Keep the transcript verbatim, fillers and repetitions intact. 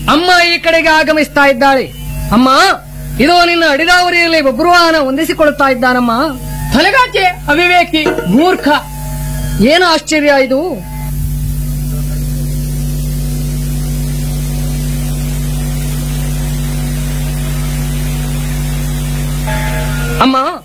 ಅಮ್ಮ ಈ ಕಡೆಗೆ ಆಗಮಿಸ್ತಾ ಇದ್ದಾಳೆ. ಅಮ್ಮ, ಇದು ನಿನ್ನ ಅಡಿದಾವರಿಯಲ್ಲಿ ಬಬ್ರುವಾಹನ ಹೊಂದಿಸಿಕೊಳ್ಳುತ್ತಾ ಇದ್ದಾನಮ್ಮ. ತಲೆಗಾಚೆ ಅವಿವೇಕಿ ಮೂರ್ಖ. ಏನು ಆಶ್ಚರ್ಯ ಇದು? ಅಮ್ಮ,